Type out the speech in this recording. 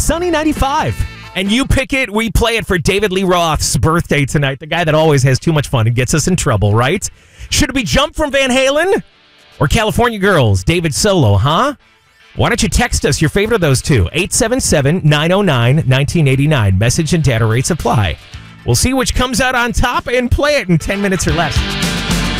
Sunny 95. And you pick it, we play it for David Lee Roth's birthday tonight, the guy that always has too much fun and gets us in trouble, right? Should it be Jump from Van Halen or California Girls, David Solo, huh? Why don't you text us your favorite of those two? 877-909-1989. Message and data rates apply. We'll see which comes out on top and play it in 10 minutes or less.